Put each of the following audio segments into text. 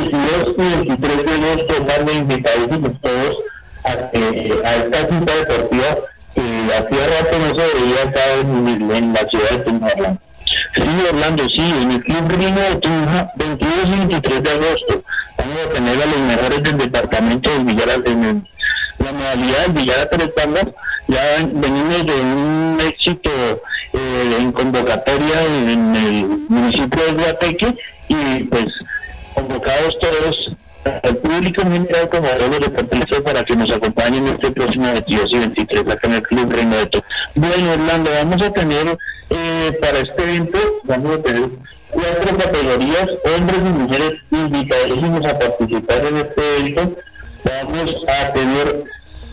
22 y 23 de agosto van de invitadísimos todos a esta cita deportiva que hacía rato no se veía acá en la ciudad de Tunja, Orlando. Sí, Orlando, sí, en el Club Rino de Tunja, 22 y 23 de agosto, vamos a tener a los mejores del departamento del Villar, en la modalidad del Villar a tres bandas. Ya venimos de un éxito en convocatoria en el municipio de Guateque y pues convocados todos al público en general como a los deportistas para que nos acompañen este próximo 22 y 23 acá en el Club Reino de Tunja. Bueno, Orlando, vamos a tener para este evento, vamos a tener 4 categorías, hombres y mujeres invitadísimos a participar en este evento. Vamos a tener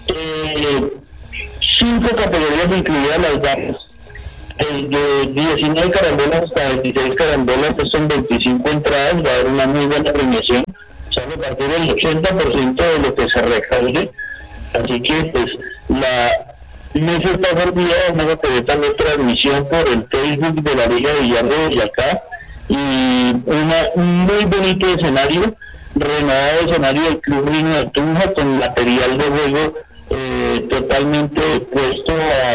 5 categorías incluidas las damas. De 19 carambolas hasta 26 carambolas, pues son 25 entradas, va a haber una muy buena premiación, sale a partir del 80% de lo que se recaude, así que pues la mesa está servida, vamos a tener también transmisión por el Facebook de la Liga de Villar de Boyacá y un muy bonito escenario, renovado escenario del Club Rino de Tunja con material de juego totalmente puesto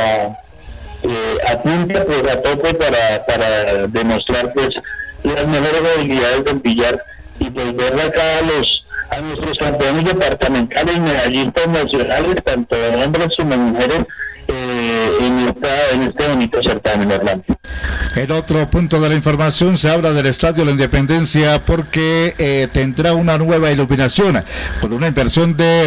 a punta, pues a tope para demostrar pues las mejores habilidades del billar y pues ver acá a nuestros campeones departamentales, medallistas nacionales, tanto hombres como mujeres, en este bonito certamen, Orlando. En otro punto de la información se habla del Estadio La Independencia porque tendrá una nueva iluminación con una inversión de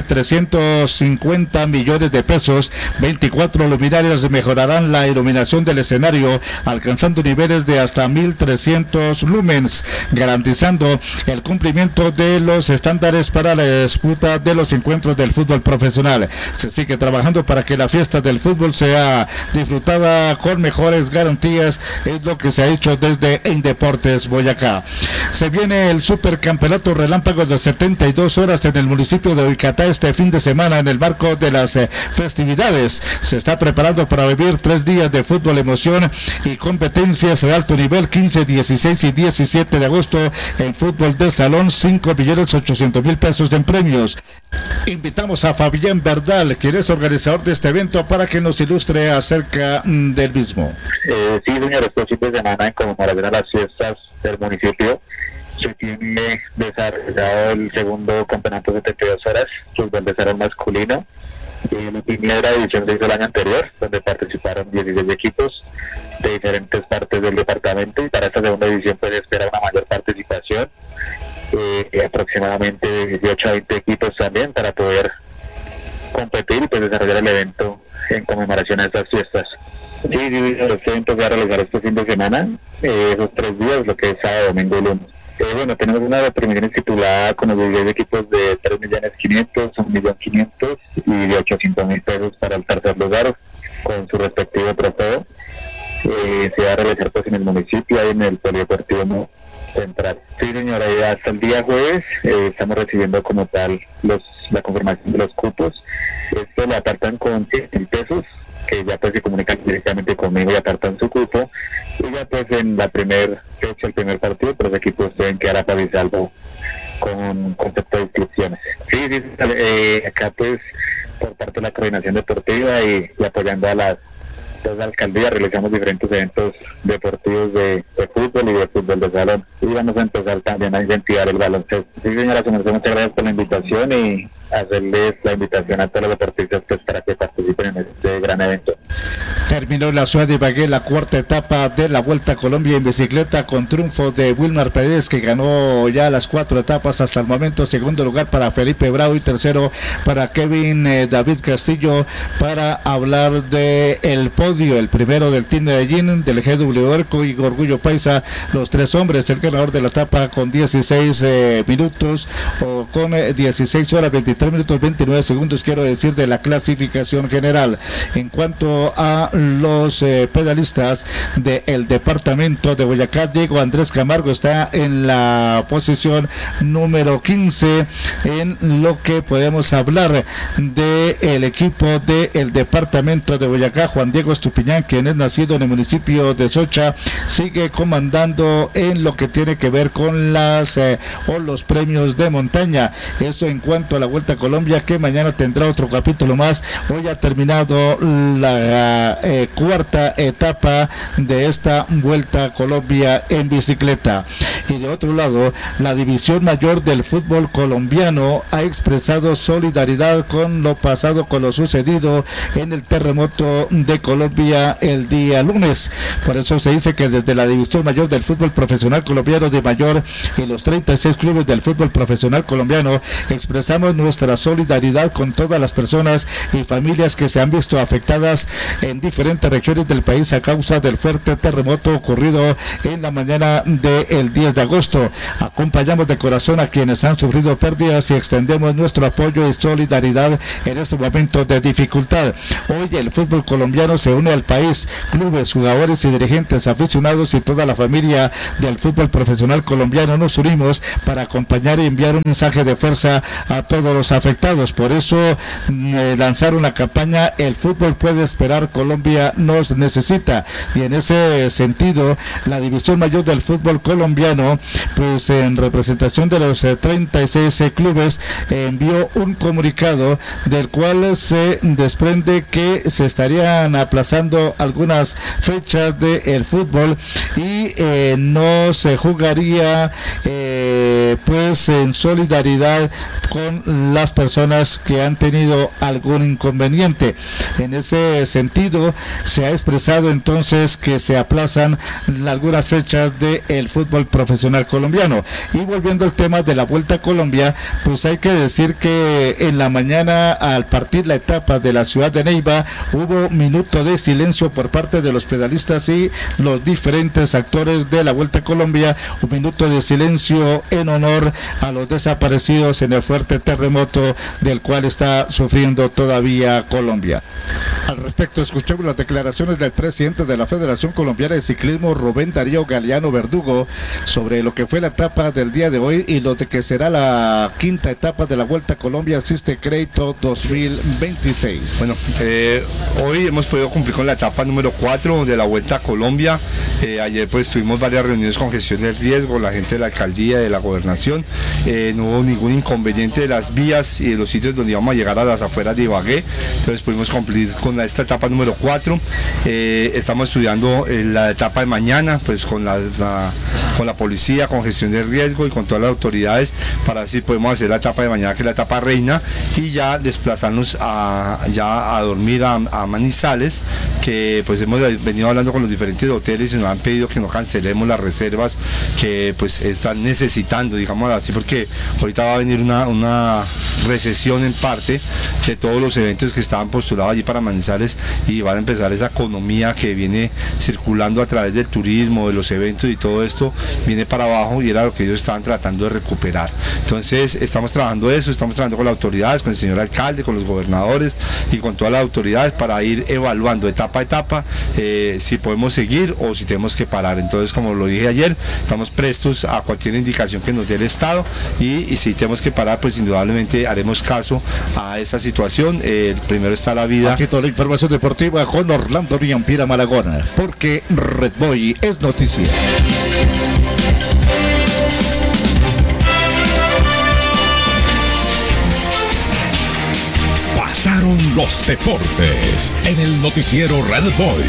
350 millones de pesos. 24 luminarias mejorarán la iluminación del escenario, alcanzando niveles de hasta 1.300 lumens, garantizando el cumplimiento de los estándares para la disputa de los encuentros del fútbol profesional. Se sigue trabajando para que la fiesta del fútbol sea disfrutada con mejores garantías, es lo que se ha hecho desde Indeportes Boyacá. Se viene el supercampeonato relámpago de 72 horas en el municipio de Uicatá este fin de semana en el marco de las festividades. Se está preparando para vivir 3 días de fútbol, emoción y competencias de alto nivel. 15, 16 y 17 de agosto en fútbol de salón, 5.800.000 pesos en premios. Invitamos a Fabián Verdal, quien es organizador de este evento, para que nos ilustre acerca del mismo. Sí, señor, este fin de semana en conmemoración a las fiestas del municipio se tiene desarrollado el segundo campeonato de 72 horas, fútbol de salón masculino. La primera edición se hizo el año anterior, donde participaron 16 equipos de diferentes partes del departamento, y para esta segunda edición pues se espera una mayor participación, aproximadamente de 18 a 20 equipos también, para poder competir y pues desarrollar el evento en conmemoración a estas fiestas. Sí, los eventos se va a realizar este fin de semana, esos 3 días, lo que es sábado, domingo y lunes. Bueno, tenemos una premiación estipulada con los 16 equipos de 3.500.000, 1.500.000 y de 800.000 pesos para el tercer lugar, con su respectivo trofeo. Se va a realizar pues en el municipio, ahí en el Polideportivo Central. Sí, señora, hasta el día jueves estamos recibiendo como tal la confirmación de los cupos. Esto lo apartan con 100.000 pesos, que ya pues se comunican directamente conmigo y apartan su cupo, y ya pues en la primera fecha, el primer partido, pues los equipos deben quedar a salvo con concepto de inscripciones. Sí, acá pues por parte de la coordinación deportiva y apoyando a las alcaldías realizamos diferentes eventos deportivos de fútbol y de fútbol de salón, y vamos a empezar también a incentivar el baloncesto. Sí, señora, muchas gracias por la invitación y hacerles la invitación a todos los deportistas pues, para que participen en este gran evento. Terminó la ciudad de Ibagué la cuarta etapa de la Vuelta a Colombia en bicicleta con triunfo de Wilmar Pérez, que ganó ya las 4 etapas hasta el momento. Segundo lugar para Felipe Bravo y tercero para Kevin David Castillo, para hablar de el podio. El primero del Team Medellín, del GW Erco y Orgullo Paisa, los 3 hombres. El ganador de la etapa con 16 minutos o con 16 horas 23 43 minutos 29 segundos, quiero decir, de la clasificación general. En cuanto a los pedalistas del departamento de Boyacá, Diego Andrés Camargo está en la posición número 15 en lo que podemos hablar del equipo del departamento de Boyacá. Juan Diego Estupiñán, quien es nacido en el municipio de Socha, sigue comandando en lo que tiene que ver con los premios de montaña. Eso en cuanto a la Vuelta a Colombia, que mañana tendrá otro capítulo más. Hoy ha terminado la cuarta etapa de esta Vuelta a Colombia en bicicleta. Y de otro lado, la división mayor del fútbol colombiano ha expresado solidaridad con lo pasado, con lo sucedido en el terremoto de Colombia el día lunes. Por eso se dice que desde la división mayor del fútbol profesional colombiano de mayor y los 36 clubes del fútbol profesional colombiano expresamos nuestra solidaridad con todas las personas y familias que se han visto afectadas en diferentes regiones del país a causa del fuerte terremoto ocurrido en la mañana del 10 de agosto. Acompañamos de corazón a quienes han sufrido pérdidas y extendemos nuestro apoyo y solidaridad en este momento de dificultad. Hoy el fútbol colombiano se une al país, clubes, jugadores y dirigentes, aficionados y toda la familia del fútbol profesional colombiano nos unimos para acompañar y enviar un mensaje de fuerza a todos los afectados. Por eso lanzaron la campaña El fútbol puede esperar, Colombia nos necesita, y en ese sentido la división mayor del fútbol colombiano, pues en representación de los 36 clubes, envió un comunicado del cual se desprende que se estarían aplazando algunas fechas del fútbol y no se jugaría pues en solidaridad con las personas que han tenido algún inconveniente. En ese sentido se ha expresado entonces que se aplazan algunas fechas del fútbol profesional colombiano. Y volviendo al tema de la Vuelta a Colombia, pues hay que decir que en la mañana, al partir la etapa de la ciudad de Neiva, hubo minuto de silencio por parte de los pedalistas y los diferentes actores de la Vuelta a Colombia, un minuto de silencio en honor a los desaparecidos en el fuerte terremoto del cual está sufriendo todavía Colombia. Al respecto, escuchemos las declaraciones del presidente de la Federación Colombiana de Ciclismo, Rubén Darío Galeano Verdugo, sobre lo que fue la etapa del día de hoy y lo de que será la quinta etapa de la Vuelta a Colombia Asiste Crédito 2026. Bueno, hoy hemos podido cumplir con la etapa número 4 de la Vuelta a Colombia. Ayer pues tuvimos varias reuniones con gestión del riesgo, la gente de la alcaldía, de la gobernación. No hubo ningún inconveniente de las vías y de los sitios donde íbamos a llegar a las afueras de Ibagué. Entonces pudimos cumplir con esta etapa número 4. Estamos estudiando la etapa de mañana pues con la policía, con gestión de riesgo y con todas las autoridades para ver si podemos hacer la etapa de mañana, que es la etapa reina, y ya desplazarnos a dormir a Manizales, que pues hemos venido hablando con los diferentes hoteles y nos han pedido que no cancelemos las reservas que pues están necesitando, digamos así, porque ahorita va a venir una recesión en parte de todos los eventos que estaban postulados allí para Manizales y van a empezar esa economía que viene circulando a través del turismo, de los eventos y todo esto viene para abajo, y era lo que ellos estaban tratando de recuperar. Entonces estamos trabajando eso, estamos trabajando con las autoridades, con el señor alcalde, con los gobernadores y con todas las autoridades para ir evaluando etapa a etapa si podemos seguir o si tenemos que parar. Entonces, como lo dije ayer, estamos prestos a cualquier indicación que nos dé el Estado y si tenemos que parar, pues indudablemente haremos caso a esa situación. Primero está la vida. Aquí toda la información deportiva con Orlando Riampira Malagón, porque Red Boy es noticia. Pasaron los deportes en el noticiero Red Boy.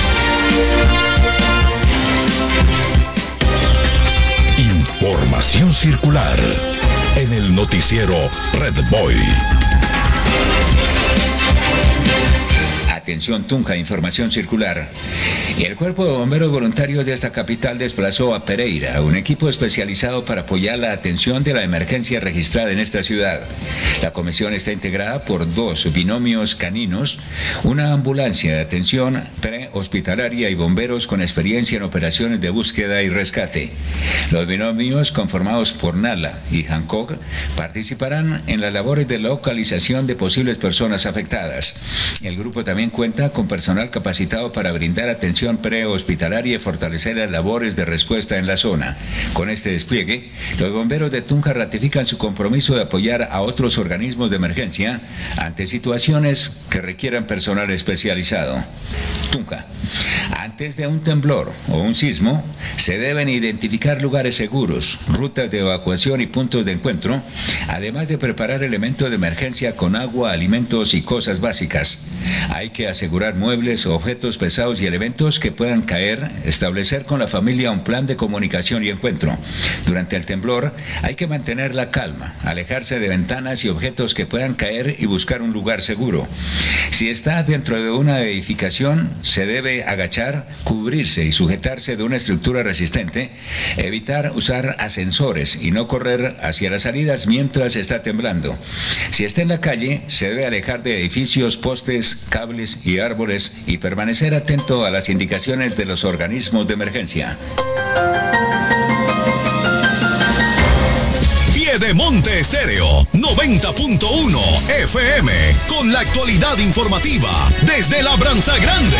Información circular en el noticiero Red Boy. Atención Tunja, información circular. El Cuerpo de Bomberos Voluntarios de esta capital desplazó a Pereira, un equipo especializado para apoyar la atención de la emergencia registrada en esta ciudad. La comisión está integrada por 2 binomios caninos, una ambulancia de atención prehospitalaria y bomberos con experiencia en operaciones de búsqueda y rescate. Los binomios, conformados por Nala y Hancock, participarán en las labores de localización de posibles personas afectadas. El grupo también cuenta con personal capacitado para brindar atención prehospitalaria y fortalecer las labores de respuesta en la zona. Con este despliegue, los bomberos de Tunja ratifican su compromiso de apoyar a otros organismos de emergencia ante situaciones que requieran personal especializado. Tunja. Antes de un temblor o un sismo, se deben identificar lugares seguros, rutas de evacuación y puntos de encuentro, además de preparar elementos de emergencia con agua, alimentos y cosas básicas. Hay que asegurar muebles, objetos pesados y elementos que puedan caer, establecer con la familia un plan de comunicación y encuentro. Durante el temblor, hay que mantener la calma, alejarse de ventanas y objetos que puedan caer y buscar un lugar seguro. Si está dentro de una edificación, se debe agachar, cubrirse y sujetarse de una estructura resistente, evitar usar ascensores y no correr hacia las salidas mientras está temblando. Si está en la calle, se debe alejar de edificios, postes, cables y árboles y permanecer atento a las indicaciones de los organismos de emergencia. Piedemonte Estéreo 90.1 FM, con la actualidad informativa desde Labranza Grande.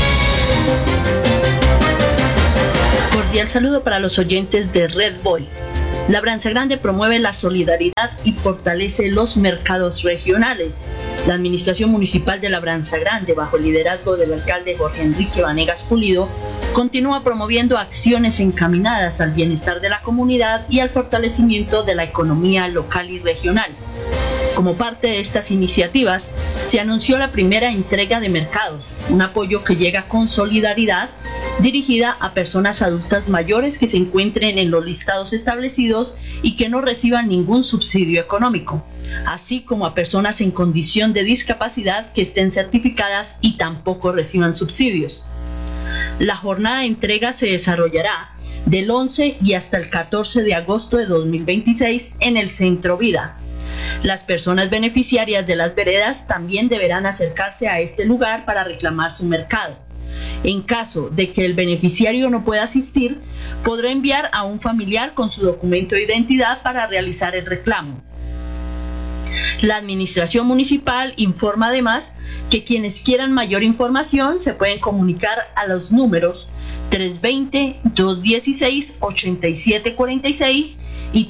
Cordial saludo para los oyentes de Red Boy. Labranza Grande promueve la solidaridad y fortalece los mercados regionales. La Administración Municipal de Labranza Grande, bajo el liderazgo del alcalde Jorge Enrique Vanegas Pulido, continúa promoviendo acciones encaminadas al bienestar de la comunidad y al fortalecimiento de la economía local y regional. Como parte de estas iniciativas, se anunció la primera entrega de mercados, un apoyo que llega con solidaridad dirigida a personas adultas mayores que se encuentren en los listados establecidos y que no reciban ningún subsidio económico, así como a personas en condición de discapacidad que estén certificadas y tampoco reciban subsidios. La jornada de entrega se desarrollará del 11 y hasta el 14 de agosto de 2026 en el Centro Vida. Las personas beneficiarias de las veredas también deberán acercarse a este lugar para reclamar su mercado. En caso de que el beneficiario no pueda asistir, podrá enviar a un familiar con su documento de identidad para realizar el reclamo. La Administración Municipal informa además que quienes quieran mayor información se pueden comunicar a los números 320-216-8746 y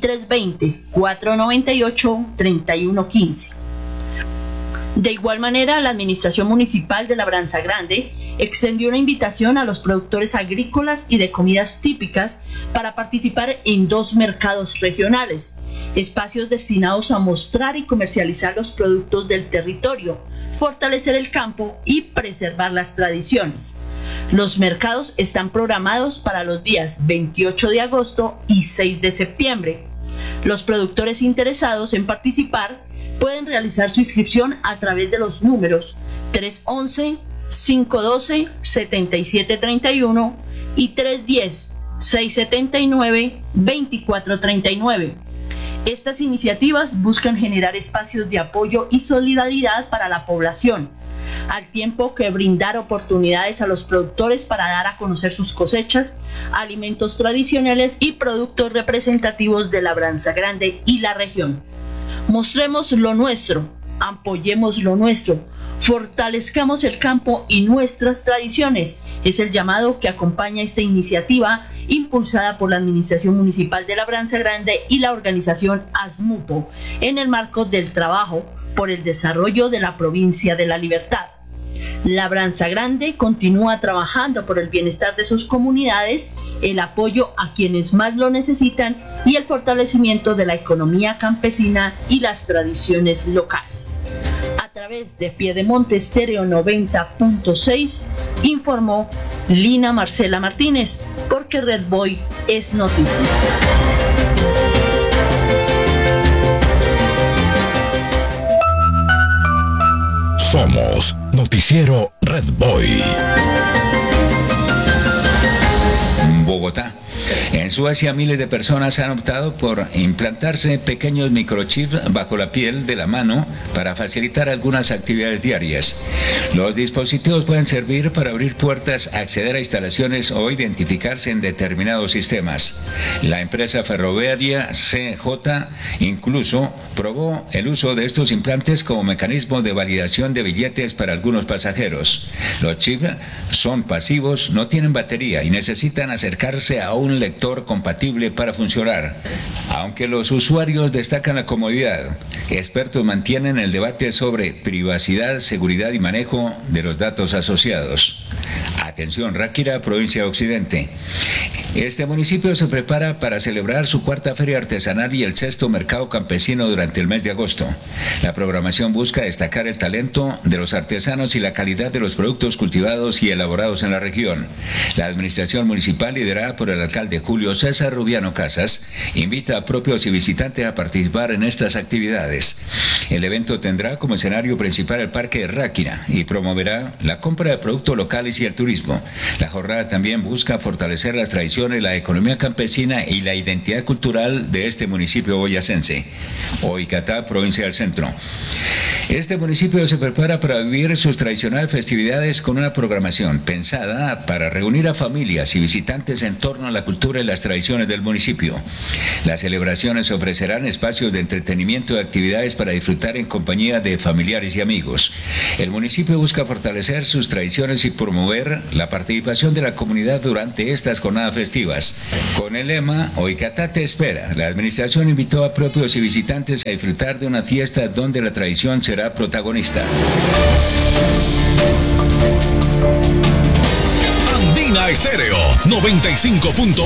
320-498-3115. De igual manera, la Administración Municipal de Labranza Grande extendió una invitación a los productores agrícolas y de comidas típicas para participar en 2 mercados regionales, espacios destinados a mostrar y comercializar los productos del territorio, fortalecer el campo y preservar las tradiciones. Los mercados están programados para los días 28 de agosto y 6 de septiembre. Los productores interesados en participar pueden realizar su inscripción a través de los números 311-512-7731 y 310-679-2439. Estas iniciativas buscan generar espacios de apoyo y solidaridad para la población, al tiempo que brindar oportunidades a los productores para dar a conocer sus cosechas, alimentos tradicionales y productos representativos de Labranza Grande y la región. Mostremos lo nuestro, apoyemos lo nuestro, fortalezcamos el campo y nuestras tradiciones. Es el llamado que acompaña esta iniciativa impulsada por la Administración Municipal de Labranza Grande y la organización ASMUPO en el marco del trabajo por el desarrollo de la provincia de La Libertad. Labranza Grande continúa trabajando por el bienestar de sus comunidades, el apoyo a quienes más lo necesitan y el fortalecimiento de la economía campesina y las tradiciones locales. A través de Piedemonte Estéreo 90.6 informó Lina Marcela Martínez, porque Red Boy es noticia. Somos Noticiero Red Boy. Bogotá. En Suecia, miles de personas han optado por implantarse pequeños microchips bajo la piel de la mano para facilitar algunas actividades diarias. Los dispositivos pueden servir para abrir puertas, acceder a instalaciones o identificarse en determinados sistemas. La empresa ferroviaria CJ incluso probó el uso de estos implantes como mecanismo de validación de billetes para algunos pasajeros. Los chips son pasivos, no tienen batería y necesitan acercarse a un lector compatible para funcionar. Aunque los usuarios destacan la comodidad, expertos mantienen el debate sobre privacidad, seguridad y manejo de los datos asociados. Atención, Ráquira, provincia de Occidente. Este municipio se prepara para celebrar su cuarta feria artesanal y el sexto mercado campesino durante el mes de agosto. La programación busca destacar el talento de los artesanos y la calidad de los productos cultivados y elaborados en la región. La administración municipal, liderada por el alcalde Julio César Rubiano Casas, invita a propios y visitantes a participar en estas actividades. El evento tendrá como escenario principal el Parque de Ráquira y promoverá la compra de productos locales y el turismo. La jornada también busca fortalecer las tradiciones, la economía campesina y la identidad cultural de este municipio boyacense. Oicatá, provincia del Centro. Este municipio se prepara para vivir sus tradicionales festividades con una programación pensada para reunir a familias y visitantes en torno a la cultura y las tradiciones del municipio. Las celebraciones ofrecerán espacios de entretenimiento y actividades para disfrutar en compañía de familiares y amigos. El municipio busca fortalecer sus tradiciones y promover la participación de la comunidad durante estas jornadas festivas. Con el lema Oicatá te espera, la administración invitó a propios y visitantes a disfrutar de una fiesta donde la tradición será protagonista. Andina Estéreo 95.1